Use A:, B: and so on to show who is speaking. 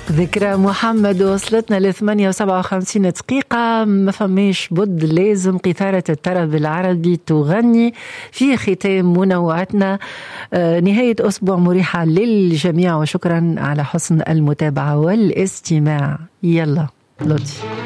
A: ذكرى محمد وصلتنا ل 58 دقيقة. ما فماش بد، لازم قيثارة الطرب العربي تغني في ختام منوعتنا. نهاية أسبوع مريحة للجميع، وشكرا على حسن المتابعة والاستماع. يلا لطفي.